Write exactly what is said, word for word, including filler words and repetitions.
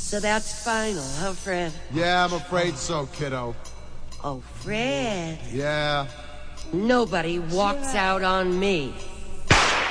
So that's final, huh, Fred? Yeah, I'm afraid so, kiddo. Oh, Fred. Yeah. Nobody walks out on me.